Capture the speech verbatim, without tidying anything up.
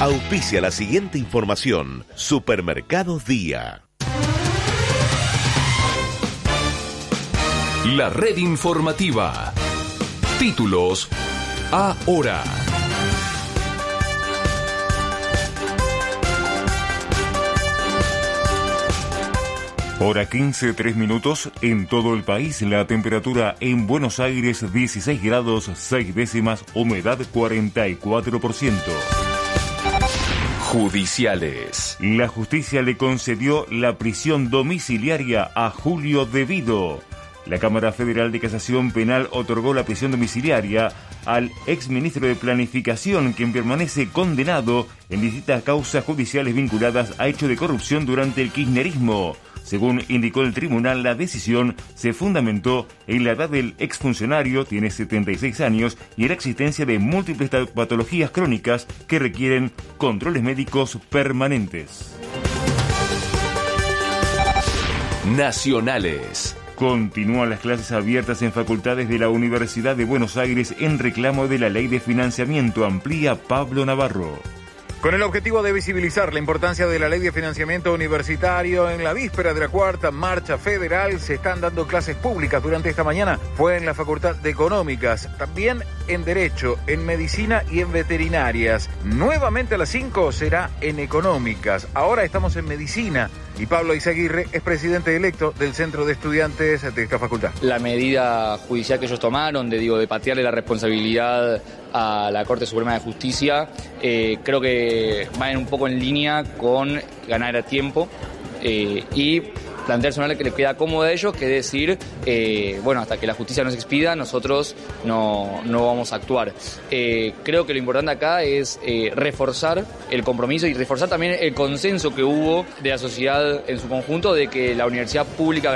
Auspicia la siguiente información. Supermercados Día. La red informativa. Títulos ahora. Hora quince, tres minutos. En todo el país, la temperatura en Buenos Aires dieciséis grados, seis décimas, humedad cuarenta y cuatro por ciento. Judiciales. La justicia le concedió la prisión domiciliaria a Julio Devido. La Cámara Federal de Casación Penal otorgó la prisión domiciliaria al exministro de Planificación, quien permanece condenado en distintas causas judiciales vinculadas a hechos de corrupción durante el kirchnerismo. Según indicó el tribunal, la decisión se fundamentó en la edad del exfuncionario, tiene setenta y seis años, y en la existencia de múltiples patologías crónicas que requieren controles médicos permanentes. Nacionales. Continúan las clases abiertas en facultades de la Universidad de Buenos Aires en reclamo de la Ley de Financiamiento, amplía Pablo Navarro. Con el objetivo de visibilizar la importancia de la Ley de Financiamiento Universitario, en la víspera de la cuarta marcha federal se están dando clases públicas durante esta mañana. Fue en la Facultad de Económicas, también en Derecho, en Medicina y en Veterinarias. Nuevamente a las cinco será en Económicas. Ahora estamos en Medicina y Pablo Izaguirre es presidente electo del Centro de Estudiantes de esta facultad. La medida judicial que ellos tomaron, de, digo, de patearle la responsabilidad a la Corte Suprema de Justicia, eh, creo que va un poco en línea con ganar a tiempo eh, y plantearse una ley que les queda cómoda a ellos, que es decir, eh, bueno, hasta que la justicia nos expida, nosotros no, no vamos a actuar. Eh, creo que lo importante acá es eh, reforzar el compromiso y reforzar también el consenso que hubo de la sociedad en su conjunto de que la universidad pública